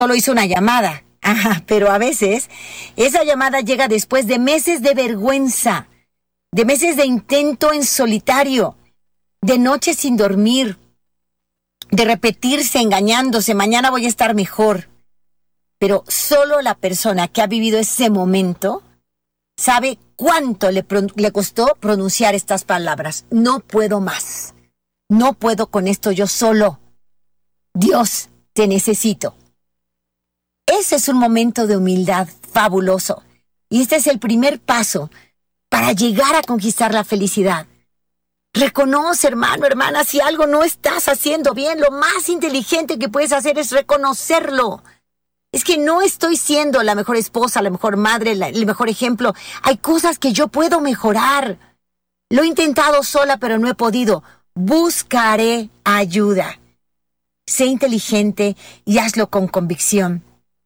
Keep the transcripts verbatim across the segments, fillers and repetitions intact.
solo hizo una llamada. Ajá, pero a veces esa llamada llega después de meses de vergüenza, de meses de intento en solitario, de noches sin dormir, de repetirse engañándose, mañana voy a estar mejor. Pero solo la persona que ha vivido ese momento sabe cuánto le, pro- le costó pronunciar estas palabras. No puedo más. No puedo con esto yo solo. Dios, te necesito. Ese es un momento de humildad fabuloso. Y este es el primer paso para llegar a conquistar la felicidad. Reconoce, hermano, hermana, si algo no estás haciendo bien, lo más inteligente que puedes hacer es reconocerlo. Es que no estoy siendo la mejor esposa, la mejor madre, la- el mejor ejemplo. Hay cosas que yo puedo mejorar. Lo he intentado sola, pero no he podido. Buscaré ayuda. Sé inteligente y hazlo con convicción.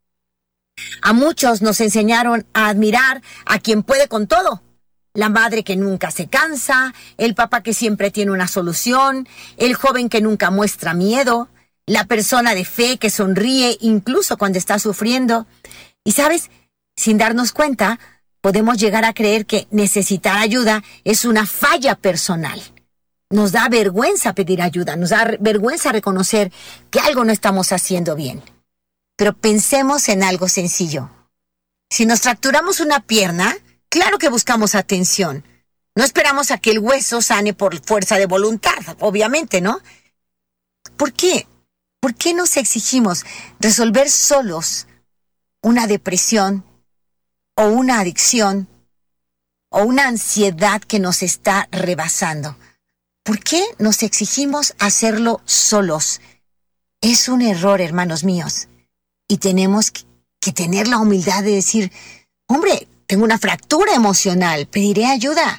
A muchos nos enseñaron a admirar a quien puede con todo. La madre que nunca se cansa, el papá que siempre tiene una solución, el joven que nunca muestra miedo, la persona de fe que sonríe incluso cuando está sufriendo. Y sabes, sin darnos cuenta, podemos llegar a creer que necesitar ayuda es una falla personal. Nos da vergüenza pedir ayuda, nos da re- vergüenza reconocer que algo no estamos haciendo bien. Pero pensemos en algo sencillo. Si nos fracturamos una pierna, claro que buscamos atención. No esperamos a que el hueso sane por fuerza de voluntad, obviamente, ¿no? ¿Por qué? ¿Por qué nos exigimos resolver solos una depresión o una adicción o una ansiedad que nos está rebasando? ¿Por qué nos exigimos hacerlo solos? Es un error, hermanos míos. Y tenemos que, que tener la humildad de decir, hombre, tengo una fractura emocional, pediré ayuda.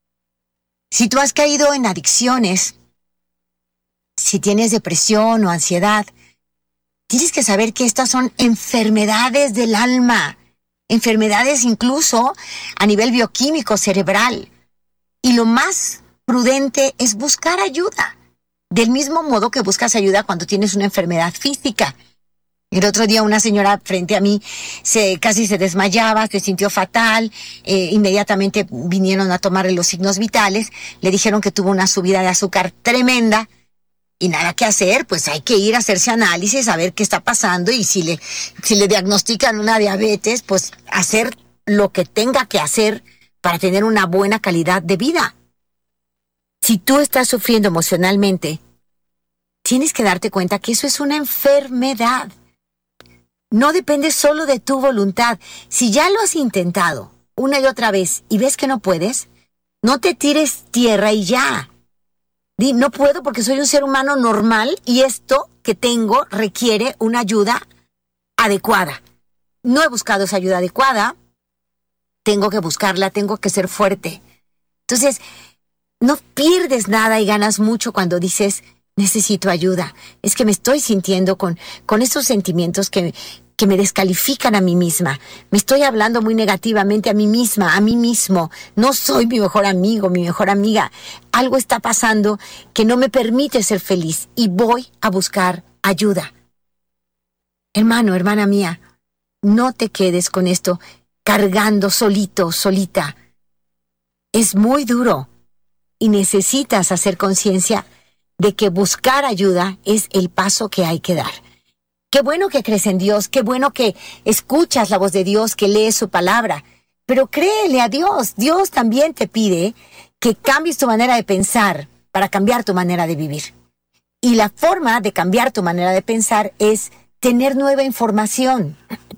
Si tú has caído en adicciones, si tienes depresión o ansiedad, tienes que saber que estas son enfermedades del alma, enfermedades incluso a nivel bioquímico cerebral. Y lo más prudente es buscar ayuda, del mismo modo que buscas ayuda cuando tienes una enfermedad física. El otro día una señora frente a mí se, casi se desmayaba, se sintió fatal, eh, inmediatamente vinieron a tomarle los signos vitales, le dijeron que tuvo una subida de azúcar tremenda y nada que hacer, pues hay que ir a hacerse análisis, a ver qué está pasando y si le, si le diagnostican una diabetes, pues hacer lo que tenga que hacer para tener una buena calidad de vida. Si tú estás sufriendo emocionalmente, tienes que darte cuenta que eso es una enfermedad. No depende solo de tu voluntad. Si ya lo has intentado una y otra vez y ves que no puedes, no te tires tierra y ya. Di, no puedo porque soy un ser humano normal y esto que tengo requiere una ayuda adecuada. No he buscado esa ayuda adecuada, tengo que buscarla, tengo que ser fuerte. Entonces, no pierdes nada y ganas mucho cuando dices, necesito ayuda. Es que me estoy sintiendo con, con esos sentimientos que, que me descalifican a mí misma. Me estoy hablando muy negativamente a mí misma, a mí mismo. No soy mi mejor amigo, mi mejor amiga. Algo está pasando que no me permite ser feliz y voy a buscar ayuda. Hermano, hermana mía, no te quedes con esto cargando solito, solita. Es muy duro y necesitas hacer conciencia de que buscar ayuda es el paso que hay que dar. Qué bueno que crees en Dios, qué bueno que escuchas la voz de Dios, que lees su palabra, pero créele a Dios. Dios también te pide que cambies tu manera de pensar para cambiar tu manera de vivir. Y la forma de cambiar tu manera de pensar es tener nueva información,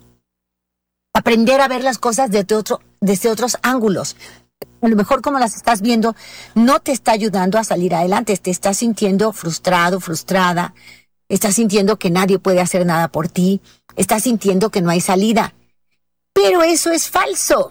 aprender a ver las cosas desde, otro, desde otros ángulos. A lo mejor como las estás viendo, no te está ayudando a salir adelante, te estás sintiendo frustrado, frustrada, estás sintiendo que nadie puede hacer nada por ti, estás sintiendo que no hay salida. Pero eso es falso.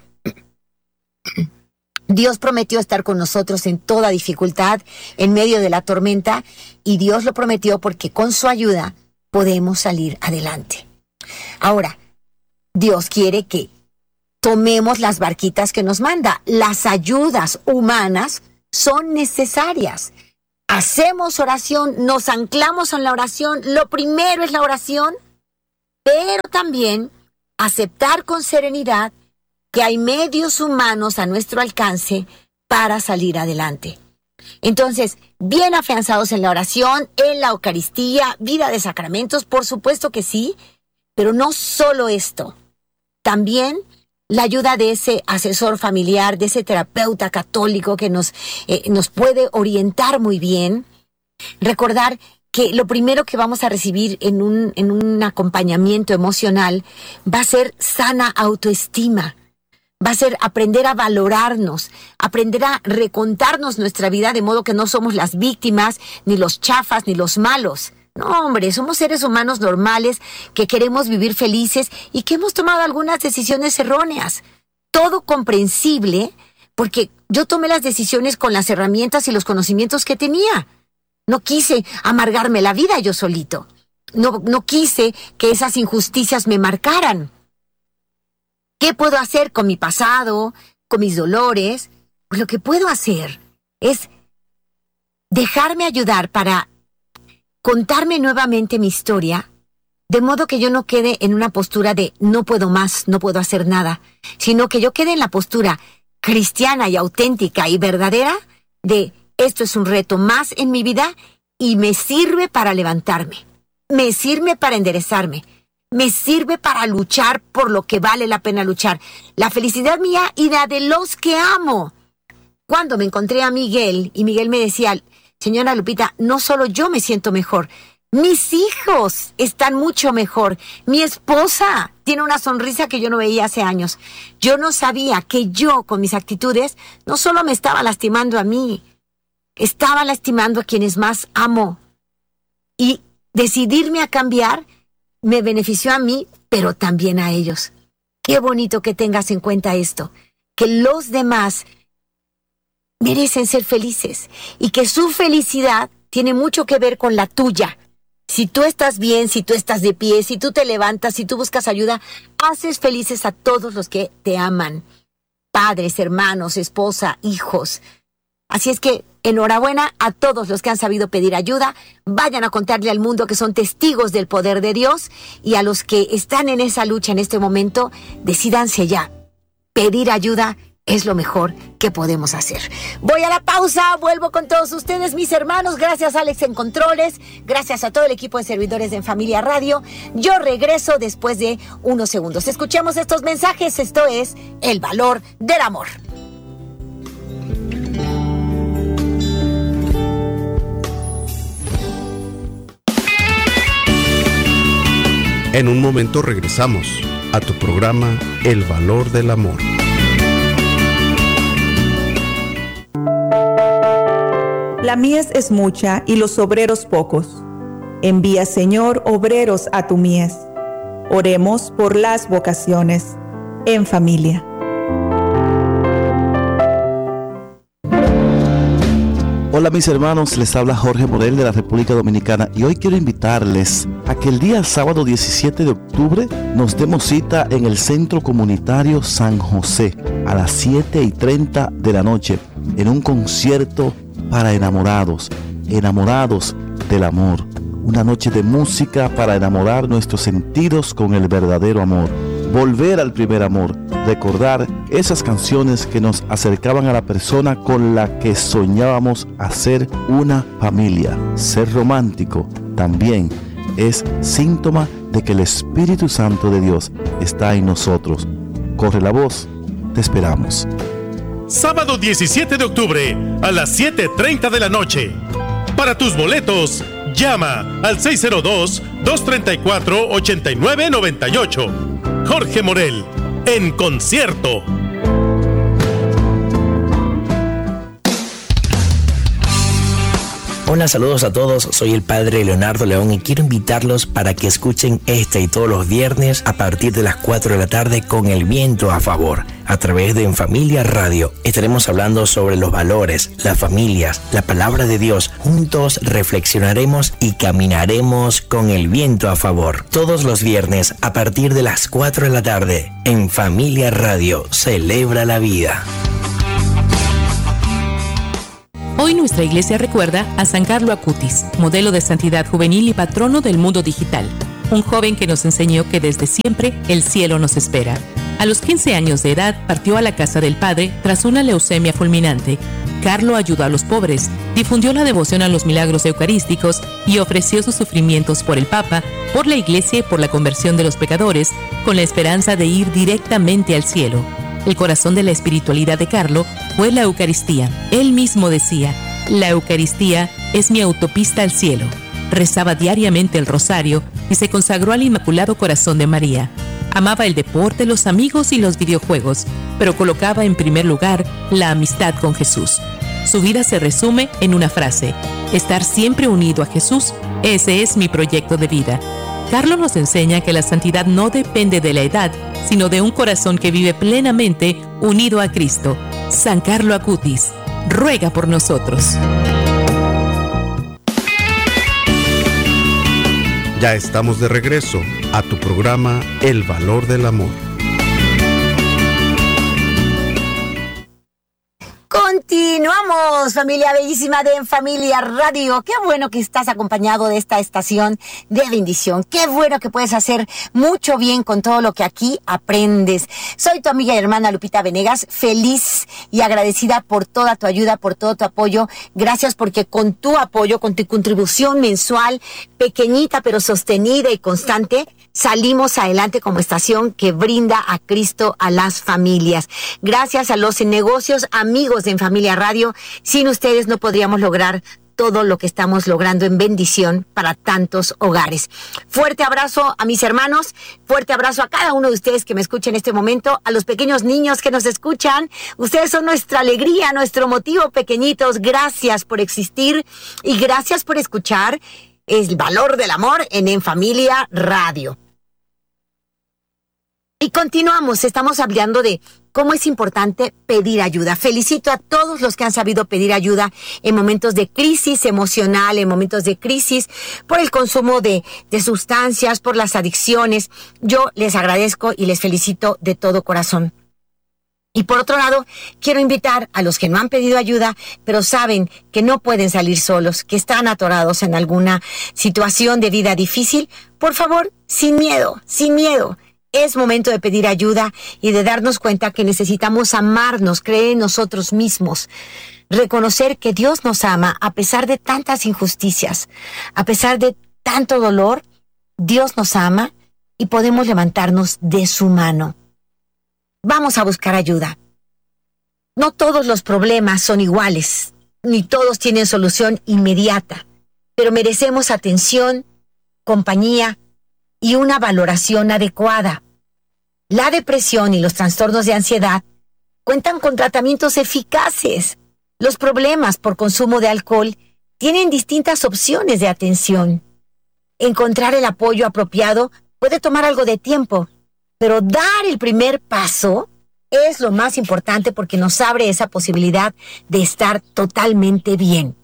Dios prometió estar con nosotros en toda dificultad, en medio de la tormenta, y Dios lo prometió porque con su ayuda podemos salir adelante. Ahora, Dios quiere que tomemos las barquitas que nos manda. Las ayudas humanas son necesarias. Hacemos oración, nos anclamos en la oración. Lo primero es la oración. pero también aceptar con serenidad que hay medios humanos a nuestro alcance para salir adelante. Entonces, bien afianzados en la oración, en la Eucaristía, vida de sacramentos, por supuesto que sí, pero no solo esto, también la ayuda de ese asesor familiar, de ese terapeuta católico que nos, eh, nos puede orientar muy bien. Recordar que lo primero que vamos a recibir en un, en un acompañamiento emocional va a ser sana autoestima. Va a ser aprender a valorarnos, aprender a recontarnos nuestra vida de modo que no somos las víctimas, ni los chafas, ni los malos. No, hombre, somos seres humanos normales que queremos vivir felices y que hemos tomado algunas decisiones erróneas. Todo comprensible porque yo tomé las decisiones con las herramientas y los conocimientos que tenía. No quise amargarme la vida yo solito. No, no quise que esas injusticias me marcaran. ¿Qué puedo hacer con mi pasado, con mis dolores? Pues lo que puedo hacer es dejarme ayudar para contarme nuevamente mi historia, de modo que yo no quede en una postura de no puedo más, no puedo hacer nada, sino que yo quede en la postura cristiana y auténtica y verdadera de esto es un reto más en mi vida y me sirve para levantarme, me sirve para enderezarme, me sirve para luchar por lo que vale la pena luchar. La felicidad mía y la de los que amo. Cuando me encontré a Miguel y Miguel me decía, señora Lupita, no solo yo me siento mejor, mis hijos están mucho mejor. Mi esposa tiene una sonrisa que yo no veía hace años. Yo no sabía que yo, con mis actitudes, no solo me estaba lastimando a mí, estaba lastimando a quienes más amo. Y decidirme a cambiar me benefició a mí, pero también a ellos. Qué bonito que tengas en cuenta esto, que los demás merecen ser felices y que su felicidad tiene mucho que ver con la tuya. Si tú estás bien, si tú estás de pie, si tú te levantas, si tú buscas ayuda, haces felices a todos los que te aman. Padres, hermanos, esposa, hijos. Así es que enhorabuena a todos los que han sabido pedir ayuda. Vayan a contarle al mundo que son testigos del poder de Dios, y a los que están en esa lucha en este momento, decídanse ya. Pedir ayuda es lo mejor que podemos hacer. Voy a la pausa, vuelvo con todos ustedes, mis hermanos. Gracias, Alex, en controles. Gracias a todo el equipo de servidores de En Familia Radio. Yo regreso después de unos segundos. Escuchemos estos mensajes. Esto es El Valor del Amor. En un momento regresamos a tu programa El Valor del Amor. La mies es mucha y los obreros pocos. Envía, Señor, obreros a tu mies. Oremos por las vocaciones. En Familia. Hola mis hermanos, les habla Jorge Morel de la República Dominicana y hoy quiero invitarles a que el día sábado diecisiete de octubre nos demos cita en el Centro Comunitario San José a las siete y treinta de la noche en un concierto para enamorados, enamorados del amor. Una noche de música para enamorar nuestros sentidos con el verdadero amor. Volver al primer amor, recordar esas canciones que nos acercaban a la persona con la que soñábamos hacer una familia. Ser romántico también es síntoma de que el Espíritu Santo de Dios está en nosotros. Corre la voz, te esperamos. Sábado diecisiete de octubre a las siete y treinta de la noche. Para tus boletos, llama al seis cero dos, dos tres cuatro, ocho nueve nueve ocho. Jorge Morel, en concierto. Hola, saludos a todos, soy el Padre Leonardo León y quiero invitarlos para que escuchen este y todos los viernes a partir de las cuatro de la tarde con El Viento a Favor, a través de En Familia Radio. Estaremos hablando sobre los valores, las familias, la palabra de Dios. Juntos reflexionaremos y caminaremos con el viento a favor. Todos los viernes a partir de las cuatro de la tarde, En Familia Radio, celebra la vida. Hoy nuestra iglesia recuerda a San Carlo Acutis, modelo de santidad juvenil y patrono del mundo digital. un joven que nos enseñó que desde siempre el cielo nos espera. A los quince años de edad partió a la casa del padre tras una leucemia fulminante. Carlo ayudó a los pobres, difundió la devoción a los milagros eucarísticos y ofreció sus sufrimientos por el Papa, por la Iglesia y por la conversión de los pecadores, con la esperanza de ir directamente al cielo. El corazón de la espiritualidad de Carlo fue la Eucaristía. Él mismo decía: la Eucaristía es mi autopista al cielo. Rezaba diariamente el rosario y se consagró al Inmaculado Corazón de María. Amaba el deporte, los amigos y los videojuegos, pero colocaba en primer lugar la amistad con Jesús. Su vida se resume en una frase: estar siempre unido a Jesús, ese es mi proyecto de vida. Carlo nos enseña que la santidad no depende de la edad, sino de un corazón que vive plenamente unido a Cristo. San Carlo Acutis, ruega por nosotros. Ya estamos de regreso a tu programa El Valor del Amor. Continuamos, familia bellísima de En Familia Radio. Qué bueno que estás acompañado de esta estación de bendición. Qué bueno que puedes hacer mucho bien con todo lo que aquí aprendes. Soy tu amiga y hermana Lupita Venegas, feliz y agradecida por toda tu ayuda, por todo tu apoyo. Gracias porque con tu apoyo, con tu contribución mensual, pequeñita pero sostenida y constante, salimos adelante como estación que brinda a Cristo a las familias. Gracias a los negocios amigos de En Familia Radio, sin ustedes no podríamos lograr todo lo que estamos logrando en bendición para tantos hogares. Fuerte abrazo a mis hermanos, fuerte abrazo a cada uno de ustedes que me escucha en este momento, a los pequeños niños que nos escuchan. Ustedes son nuestra alegría, nuestro motivo, pequeñitos. Gracias por existir y gracias por escuchar El Valor del Amor en En Familia Radio. Y continuamos, estamos hablando de cómo es importante pedir ayuda. Felicito a todos los que han sabido pedir ayuda en momentos de crisis emocional, en momentos de crisis por el consumo de, de sustancias, por las adicciones. Yo les agradezco y les felicito de todo corazón. Y por otro lado, quiero invitar a los que no han pedido ayuda, pero saben que no pueden salir solos, que están atorados en alguna situación de vida difícil. Por favor, sin miedo, sin miedo. Es momento de pedir ayuda y de darnos cuenta que necesitamos amarnos, creer en nosotros mismos, reconocer que Dios nos ama a pesar de tantas injusticias, a pesar de tanto dolor. Dios nos ama y podemos levantarnos de su mano. Vamos a buscar ayuda. No todos los problemas son iguales, ni todos tienen solución inmediata, pero merecemos atención, compañía y una valoración adecuada. La depresión y los trastornos de ansiedad cuentan con tratamientos eficaces. Los problemas por consumo de alcohol tienen distintas opciones de atención. Encontrar el apoyo apropiado puede tomar algo de tiempo, pero dar el primer paso es lo más importante porque nos abre esa posibilidad de estar totalmente bien.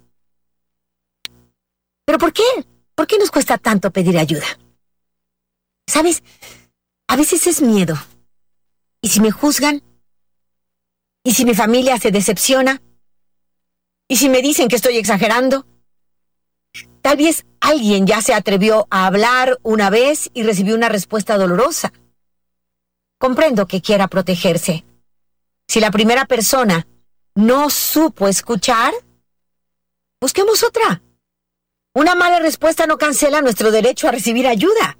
¿Pero por qué? ¿Por qué nos cuesta tanto pedir ayuda? ¿Sabes? A veces es miedo. ¿Y si me juzgan? ¿Y si mi familia se decepciona? ¿Y si me dicen que estoy exagerando? Tal vez alguien ya se atrevió a hablar una vez y recibió una respuesta dolorosa. Comprendo que quiera protegerse. Si la primera persona no supo escuchar, busquemos otra. Una mala respuesta no cancela nuestro derecho a recibir ayuda.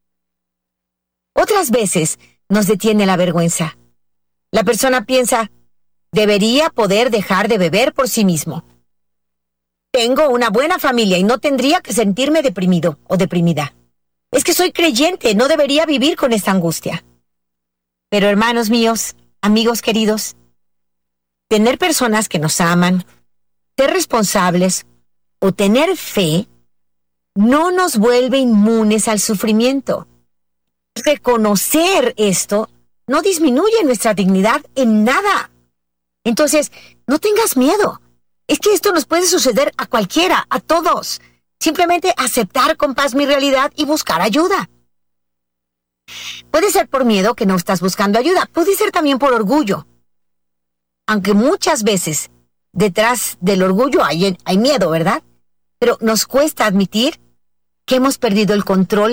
Otras veces nos detiene la vergüenza. La persona piensa, debería poder dejar de beber por sí mismo. Tengo una buena familia y no tendría que sentirme deprimido o deprimida. Es que soy creyente, no debería vivir con esta angustia. Pero hermanos míos, amigos queridos, tener personas que nos aman, ser responsables o tener fe no nos vuelve inmunes al sufrimiento. Reconocer esto no disminuye nuestra dignidad en nada. Entonces, no tengas miedo. Es que esto nos puede suceder a cualquiera, a todos. Simplemente aceptar con paz mi realidad y buscar ayuda. Puede ser por miedo que no estás buscando ayuda. Puede ser también por orgullo. Aunque muchas veces detrás del orgullo hay, hay miedo, ¿verdad? Pero nos cuesta admitir que hemos perdido el control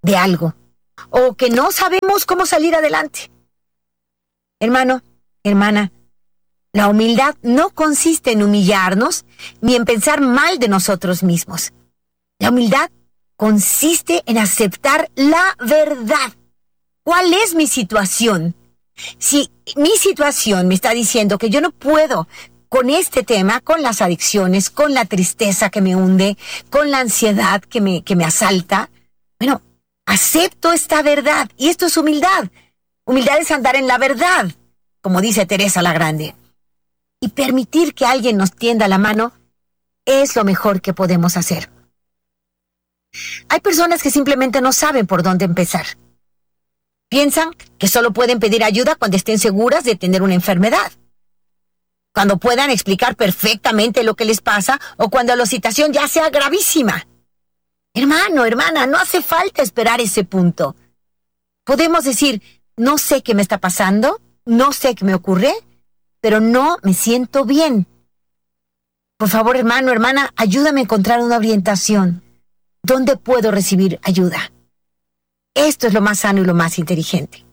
de algo o que no sabemos cómo salir adelante. Hermano, hermana, la humildad no consiste en humillarnos ni en pensar mal de nosotros mismos. La humildad consiste en aceptar la verdad. ¿Cuál es mi situación? Si mi situación me está diciendo que yo no puedo con este tema, con las adicciones, con la tristeza que me hunde, con la ansiedad que me, que me asalta, bueno, acepto esta verdad. Y esto es humildad. Humildad es andar en la verdad, como dice Teresa la Grande. Y permitir que alguien nos tienda la mano es lo mejor que podemos hacer. Hay personas que simplemente no saben por dónde empezar. Piensan que solo pueden pedir ayuda cuando estén seguras de tener una enfermedad, cuando puedan explicar perfectamente lo que les pasa o cuando la situación ya sea gravísima. Hermano, hermana, no hace falta esperar ese punto. Podemos decir, no sé qué me está pasando, no sé qué me ocurre, pero no me siento bien. Por favor, hermano, hermana, ayúdame a encontrar una orientación. ¿Dónde puedo recibir ayuda? Esto es lo más sano y lo más inteligente.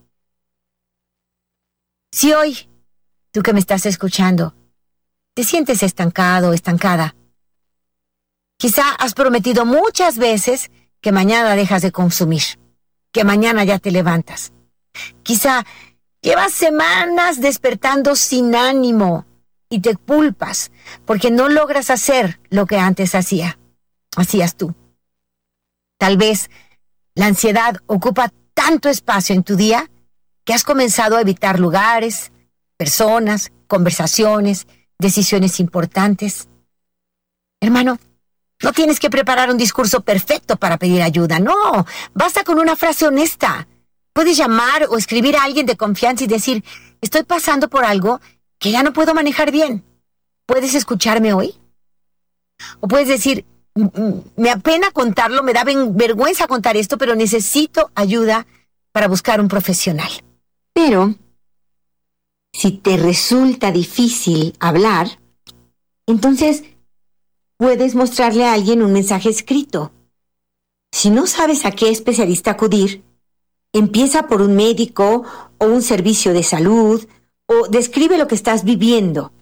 Si hoy, tú que me estás escuchando, te sientes estancado o estancada, quizá has prometido muchas veces que mañana dejas de consumir, que mañana ya te levantas. Quizá llevas semanas despertando sin ánimo y te culpas porque no logras hacer lo que antes hacía, hacías tú. Tal vez la ansiedad ocupa tanto espacio en tu día que has comenzado a evitar lugares, personas, conversaciones, decisiones importantes. Hermano, no tienes que preparar un discurso perfecto para pedir ayuda, no, basta con una frase honesta. Puedes llamar o escribir a alguien de confianza y decir, estoy pasando por algo que ya no puedo manejar bien. ¿Puedes escucharme hoy? O puedes decir, me apena contarlo, me da vergüenza contar esto, pero necesito ayuda para buscar un profesional. Pero, si te resulta difícil hablar, entonces puedes mostrarle a alguien un mensaje escrito. Si no sabes a qué especialista acudir, empieza por un médico o un servicio de salud o describe lo que estás viviendo.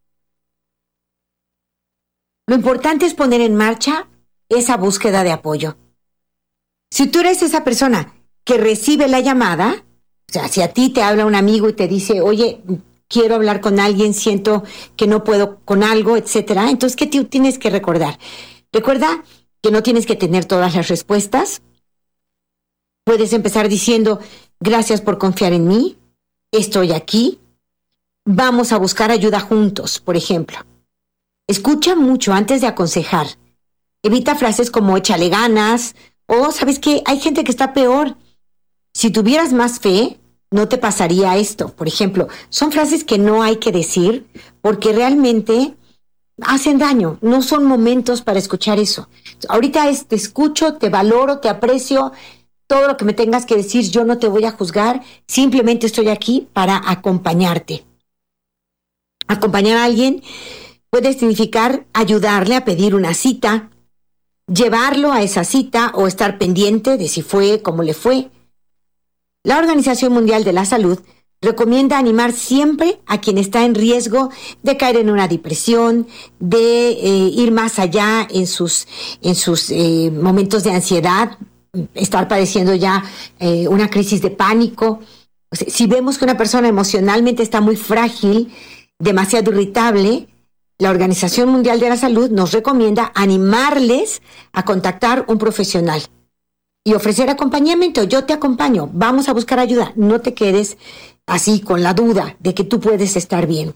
Lo importante es poner en marcha esa búsqueda de apoyo. Si tú eres esa persona que recibe la llamada, o sea, si a ti te habla un amigo y te dice, oye, quiero hablar con alguien, siento que no puedo con algo, etcétera, entonces, ¿qué tú tienes que recordar? Recuerda que no tienes que tener todas las respuestas. Puedes empezar diciendo, gracias por confiar en mí, estoy aquí, vamos a buscar ayuda juntos, por ejemplo. Escucha mucho antes de aconsejar. Evita frases como échale ganas o, ¿sabes qué? Hay gente que está peor. Si tuvieras más fe, no te pasaría esto. Por ejemplo, son frases que no hay que decir porque realmente hacen daño. No son momentos para escuchar eso. Ahorita es, te escucho, te valoro, te aprecio. Todo lo que me tengas que decir, yo no te voy a juzgar. Simplemente estoy aquí para acompañarte. Acompañar a alguien puede significar ayudarle a pedir una cita, llevarlo a esa cita o estar pendiente de si fue, cómo le fue. La Organización Mundial de la Salud recomienda animar siempre a quien está en riesgo de caer en una depresión, de eh, ir más allá en sus, en sus eh, momentos de ansiedad, estar padeciendo ya eh, una crisis de pánico. O sea, si vemos que una persona emocionalmente está muy frágil, demasiado irritable, la Organización Mundial de la Salud nos recomienda animarles a contactar un profesional y ofrecer acompañamiento. Yo te acompaño, vamos a buscar ayuda. No te quedes así con la duda de que tú puedes estar bien.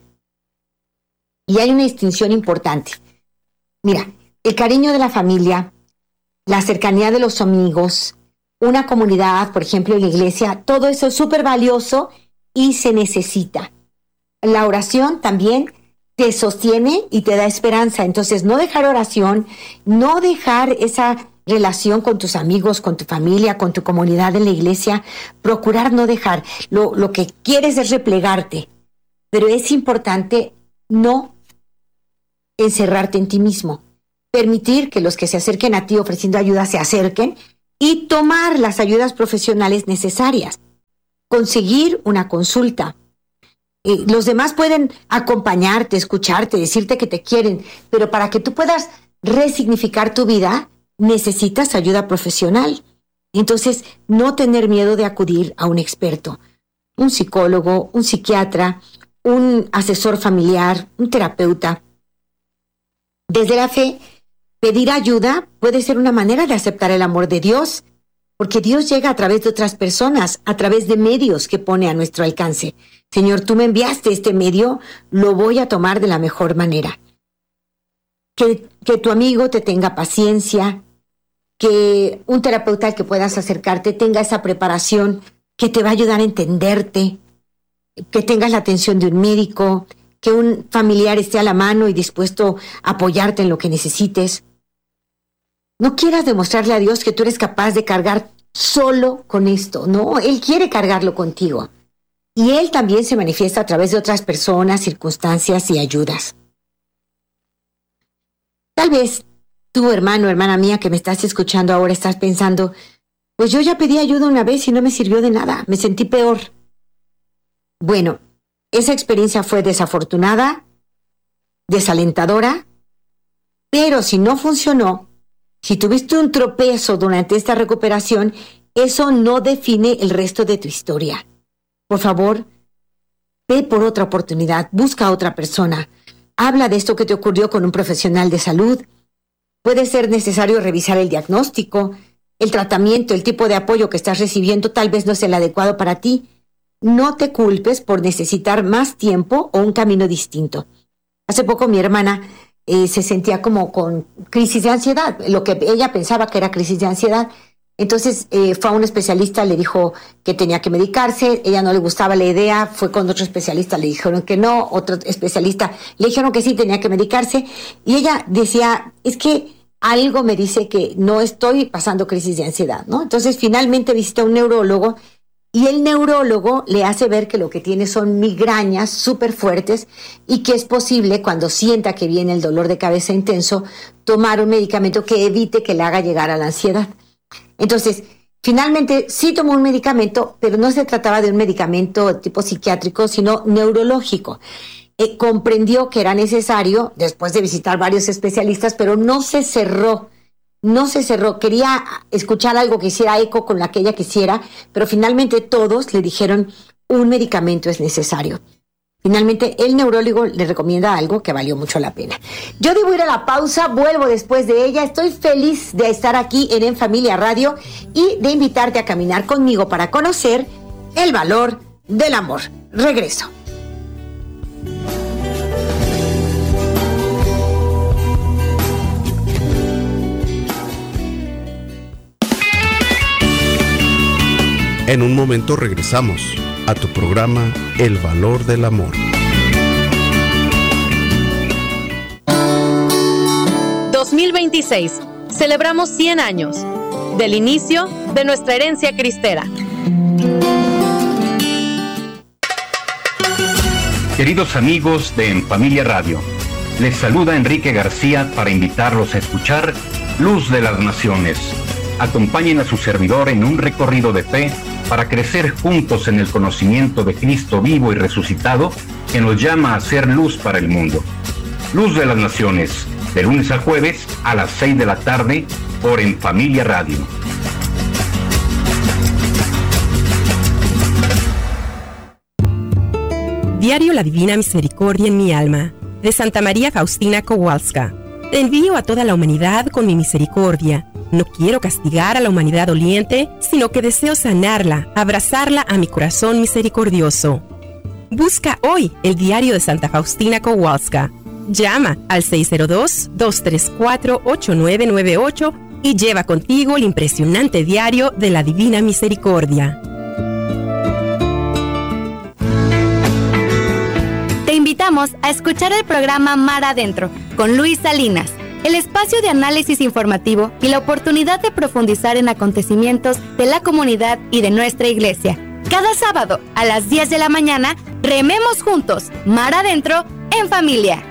Y hay una distinción importante. Mira, el cariño de la familia, la cercanía de los amigos, una comunidad, por ejemplo, en la iglesia, todo eso es súper valioso y se necesita. La oración también te sostiene y te da esperanza. Entonces, no dejar oración, no dejar esa relación con tus amigos, con tu familia, con tu comunidad en la iglesia, procurar no dejar. Lo, lo que quieres es replegarte, pero es importante no encerrarte en ti mismo. Permitir que los que se acerquen a ti ofreciendo ayuda se acerquen y tomar las ayudas profesionales necesarias. Conseguir una consulta. Eh, los demás pueden acompañarte, escucharte, decirte que te quieren, pero para que tú puedas resignificar tu vida, necesitas ayuda profesional. Entonces, no tener miedo de acudir a un experto, un psicólogo, un psiquiatra, un asesor familiar, un terapeuta. Desde la fe, pedir ayuda puede ser una manera de aceptar el amor de Dios, porque Dios llega a través de otras personas, a través de medios que pone a nuestro alcance. Señor, tú me enviaste este medio, lo voy a tomar de la mejor manera. Que, que tu amigo te tenga paciencia, que un terapeuta al que puedas acercarte tenga esa preparación que te va a ayudar a entenderte, que tengas la atención de un médico, que un familiar esté a la mano y dispuesto a apoyarte en lo que necesites. No quieras demostrarle a Dios que tú eres capaz de cargar solo con esto. No, Él quiere cargarlo contigo. Y Él también se manifiesta a través de otras personas, circunstancias y ayudas. Tal vez tú, hermano, hermana mía, que me estás escuchando ahora, estás pensando, pues yo ya pedí ayuda una vez y no me sirvió de nada, me sentí peor. Bueno, esa experiencia fue desafortunada, desalentadora, pero si no funcionó, si tuviste un tropiezo durante esta recuperación, eso no define el resto de tu historia. Por favor, ve por otra oportunidad, busca a otra persona, habla de esto que te ocurrió con un profesional de salud. Puede ser necesario revisar el diagnóstico, el tratamiento, el tipo de apoyo que estás recibiendo tal vez no es el adecuado para ti. No te culpes por necesitar más tiempo o un camino distinto. Hace poco mi hermana eh, se sentía como con crisis de ansiedad, lo que ella pensaba que era crisis de ansiedad. Entonces eh, fue a un especialista, le dijo que tenía que medicarse, ella no le gustaba la idea, fue con otro especialista, le dijeron que no, otro especialista le dijeron que sí, tenía que medicarse, y ella decía, es que algo me dice que no estoy pasando crisis de ansiedad, ¿no? Entonces finalmente visita a un neurólogo, y el neurólogo le hace ver que lo que tiene son migrañas súper fuertes y que es posible, cuando sienta que viene el dolor de cabeza intenso, tomar un medicamento que evite que le haga llegar a la ansiedad. Entonces, finalmente sí tomó un medicamento, pero no se trataba de un medicamento tipo psiquiátrico, sino neurológico. Eh, comprendió que era necesario, después de visitar varios especialistas, pero no se cerró. No se cerró, quería escuchar algo que hiciera eco con la que ella quisiera, pero finalmente todos le dijeron un medicamento es necesario. Finalmente el neurólogo le recomienda algo que valió mucho la pena. Yo debo ir a la pausa, vuelvo después de ella. Estoy feliz de estar aquí en En Familia Radio y de invitarte a caminar conmigo para conocer el valor del amor. Regreso. En un momento regresamos a tu programa El Valor del Amor. dos mil veintiséis. Celebramos cien años del inicio de nuestra herencia cristera. Queridos amigos de En Familia Radio, les saluda Enrique García para invitarlos a escuchar Luz de las Naciones. Acompañen a su servidor en un recorrido de fe para crecer juntos en el conocimiento de Cristo vivo y resucitado, que nos llama a ser luz para el mundo. Luz de las Naciones, de lunes a jueves a las seis de la tarde por En Familia Radio. Diario La Divina Misericordia en mi alma, de Santa María Faustina Kowalska. Te envío a toda la humanidad con mi misericordia. No quiero castigar a la humanidad doliente, sino que deseo sanarla, abrazarla a mi corazón misericordioso. Busca hoy el diario de Santa Faustina Kowalska. Llama al seis cero dos, dos tres cuatro, ocho nueve nueve ocho y lleva contigo el impresionante diario de la Divina Misericordia. Te invitamos a escuchar el programa Mar Adentro con Luis Salinas, el espacio de análisis informativo y la oportunidad de profundizar en acontecimientos de la comunidad y de nuestra iglesia. Cada sábado a las diez de la mañana, rememos juntos, Mar Adentro, en familia.